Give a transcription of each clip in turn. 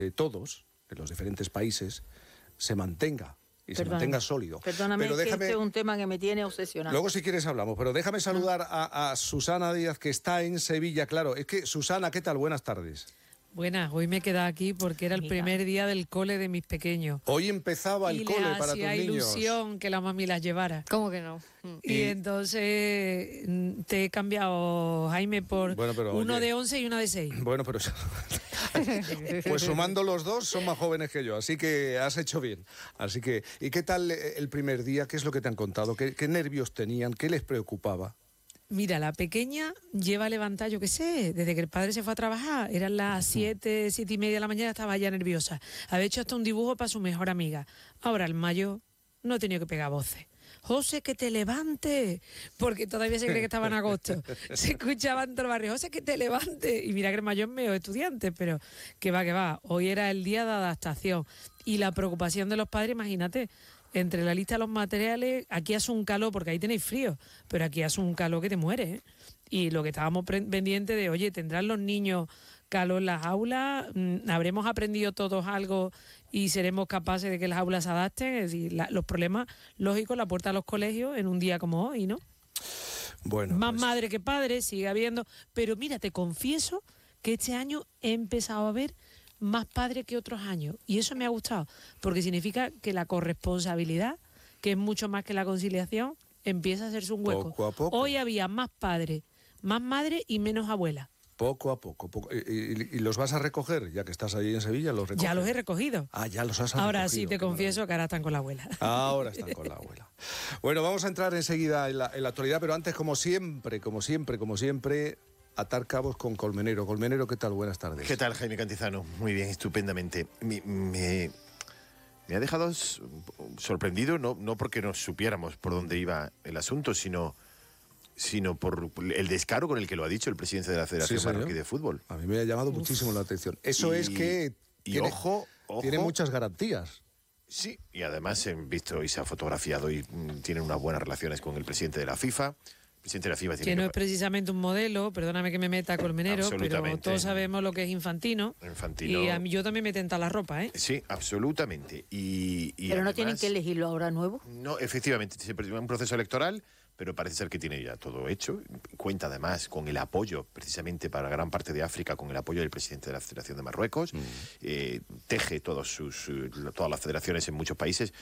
todos, en los diferentes países, se mantenga. Y se Perdóname. mantenga sólido. Perdóname, pero déjame, este es un tema que me tiene obsesionado. Luego, si quieres, hablamos. Pero déjame saludar a Susana Díaz, que está en Sevilla. Claro, es que, Susana, ¿qué tal? Buenas tardes. Buenas, hoy me he quedado aquí porque era el primer día del cole de mis pequeños. Hoy empezaba el cole para tus niños. Y ilusión que la mami las llevara. ¿Cómo que no? Y entonces te he cambiado, Jaime, por uno de 11 y una de 6. Bueno, pero pues sumando los dos son más jóvenes que yo, así que has hecho bien. Así que, ¿y qué tal el primer día? ¿Qué es lo que te han contado? ¿Qué nervios tenían? ¿Qué les preocupaba? Mira, la pequeña lleva levantada, yo qué sé, desde que el padre se fue a trabajar, eran las 7:30 de la mañana, estaba ya nerviosa. Había hecho hasta un dibujo para su mejor amiga. Ahora el mayor no ha tenido que pegar voces. José, que te levante, porque todavía se cree que estaba en agosto. Se escuchaba en todo el barrio, José, que te levante. Y mira que el mayor es medio estudiante, pero que va. Hoy era el día de adaptación. Y la preocupación de los padres, imagínate, entre la lista de los materiales, aquí hace un calor, porque ahí tenéis frío, pero aquí hace un calor que te mueres, ¿eh? Y lo que estábamos pendientes de, oye, ¿tendrán los niños calor en las aulas? ¿Habremos aprendido todos algo y seremos capaces de que las aulas se adapten? Es decir, los problemas lógicos, la puerta a los colegios en un día como hoy, ¿no? Bueno, más madre que padre, sigue habiendo. Pero mira, te confieso que este año he empezado a ver más padres que otros años. Y eso me ha gustado, porque significa que la corresponsabilidad, que es mucho más que la conciliación, empieza a hacerse un hueco. Poco a poco. Hoy había más padres, más madres y menos abuelas. Poco a poco. ¿Y los vas a recoger? Ya que estás ahí en Sevilla, ¿los recoges? Ya los he recogido. Ah, ya los has recogido. Ahora sí te confieso que ahora están con la abuela. Ahora están con la abuela. Bueno, vamos a entrar enseguida en la actualidad, pero antes, como siempre, atar cabos con Colmenero. Colmenero, ¿qué tal? Buenas tardes. ¿Qué tal, Jaime Cantizano? Muy bien, estupendamente. Me ha dejado sorprendido, no porque no supiéramos por dónde iba el asunto, sino por el descaro con el que lo ha dicho el presidente de la Federación Marroquí de Fútbol. A mí me ha llamado muchísimo la atención. Eso es que tiene muchas garantías. Sí, y además he visto y se ha fotografiado y tienen unas buenas relaciones con el presidente de la FIFA. El presidente de la FIFA tiene que no es precisamente un modelo, perdóname que me meta Colmenero, pero todos sabemos lo que es Infantino. Y a mí yo también me tenta la ropa, ¿eh? Sí, absolutamente. Y pero además, no tienen que elegirlo ahora nuevo. No, efectivamente, se perdió un proceso electoral, pero parece ser que tiene ya todo hecho. Cuenta además con el apoyo, precisamente para gran parte de África, con el apoyo del presidente de la Federación de Marruecos. Teje todas las federaciones en muchos países.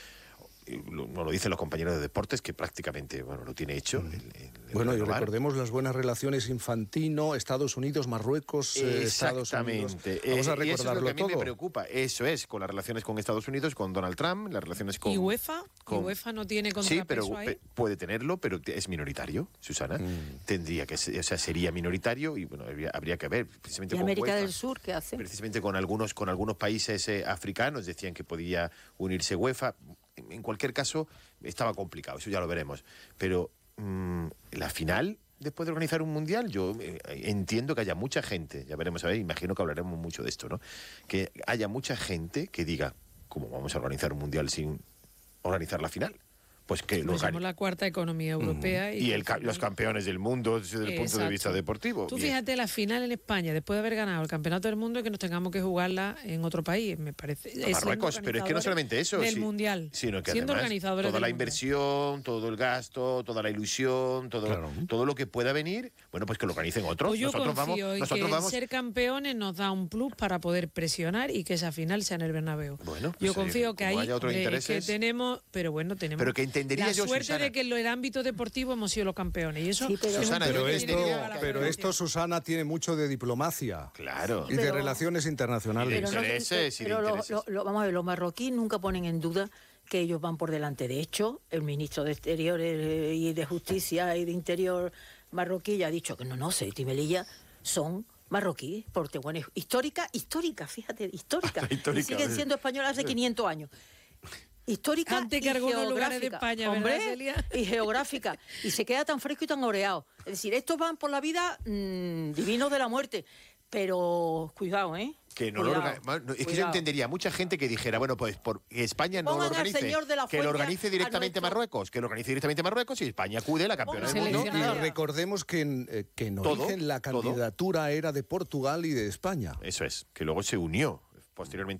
Nos lo dicen los compañeros de deportes, que prácticamente lo tiene hecho. Bueno, y recordemos las buenas relaciones Infantino, Estados Unidos, Marruecos, Estados Unidos. Vamos a recordarlo todo. Y eso es lo que a mí me preocupa. Eso es, con las relaciones con Estados Unidos, con Donald Trump, las relaciones con... ¿Y UEFA? UEFA no tiene contrapeso. Sí, pero puede tenerlo, pero es minoritario, Susana. Tendría que ser, sería minoritario y habría que ver. Precisamente ¿Y con América UEFA, del Sur qué hace? Precisamente con algunos países africanos decían que podía unirse UEFA. En cualquier caso, estaba complicado, eso ya lo veremos. Pero la final, después de organizar un mundial, yo entiendo que haya mucha gente, ya veremos, imagino que hablaremos mucho de esto, ¿no? Que haya mucha gente que diga, ¿cómo vamos a organizar un mundial sin organizar la final? Pues que lo somos la cuarta economía europea. Y los campeones del mundo desde el punto de vista deportivo. Tú fíjate la final en España, después de haber ganado el campeonato del mundo, y que nos tengamos que jugarla en otro país, me parece. Marruecos, pero es que no solamente eso. Del mundial. Sino que siendo además, organizadores toda la inversión, todo el gasto, toda la ilusión, todo lo que pueda venir, bueno, pues que lo organicen otros. Pues yo nosotros confío en que ser campeones nos da un plus para poder presionar y que esa final sea en el Bernabéu. Bueno, yo confío que ahí que tenemos, pero que entendería la yo, suerte Susana, de que en el ámbito deportivo hemos sido los campeones. Y eso, sí, pero esto, Susana, tiene mucho de diplomacia. Claro. Y de relaciones internacionales. Vamos a ver, los marroquíes nunca ponen en duda que ellos van por delante. De hecho, el ministro de Exteriores y de Justicia y de Interior marroquí ya ha dicho que no, Ceuta y Melilla son marroquíes, porque bueno, histórica, fíjate, histórica. Y siguen siendo españolas hace 500 años. Histórica antes que algunos lugares de España, hombre, ¿verdad, Celia? Y geográfica. Y se queda tan fresco y tan oreado. Es decir, estos van por la vida divinos de la muerte. Pero cuidado, ¿eh? Que no es que yo entendería mucha gente que dijera, bueno, pues por España no lo organice, que lo organice directamente Marruecos, y España acude la campeona del mundo. Y recordemos que en origen la candidatura era de Portugal y de España. Eso es, que luego se unió posteriormente